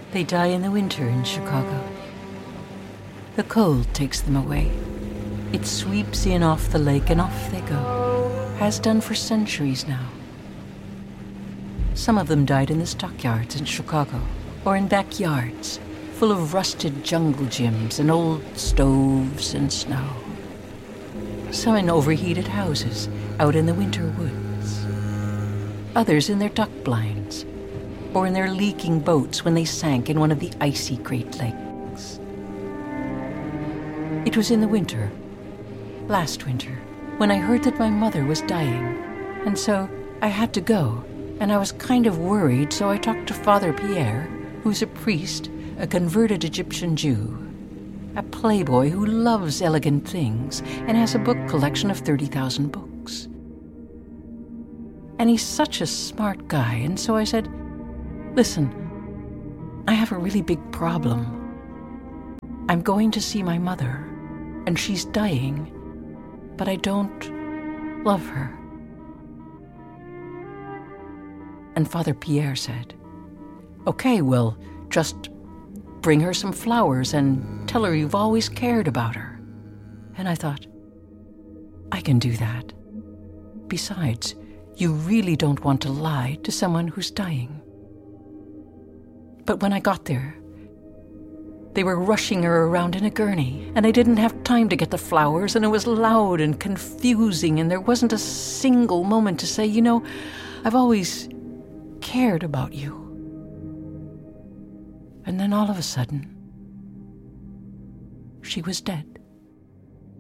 They die in the winter in Chicago. The cold takes them away. It sweeps in off the lake and off they go. Has done for centuries now. Some of them died in the stockyards in Chicago, or in backyards, full of rusted jungle gyms and old stoves and snow. Some in overheated houses out in the winter woods. Others in their duck blinds, or in their leaking boats when they sank in one of the icy Great Lakes. It was in the winter, last winter, when I heard that my mother was dying, and so I had to go, and I was kind of worried, so I talked to Father Pierre, who's a priest, a converted Egyptian Jew, a playboy who loves elegant things and has a book collection of 30,000 books. And he's such a smart guy, and so I said, "Listen, I have a really big problem. I'm going to see my mother, and she's dying, but I don't love her." And Father Pierre said, "Okay, well, just bring her some flowers and tell her you've always cared about her." And I thought, I can do that. Besides, you really don't want to lie to someone who's dying. But when I got there, they were rushing her around in a gurney, and I didn't have time to get the flowers, and it was loud and confusing, and there wasn't a single moment to say, "You know, I've always cared about you." And then all of a sudden, she was dead.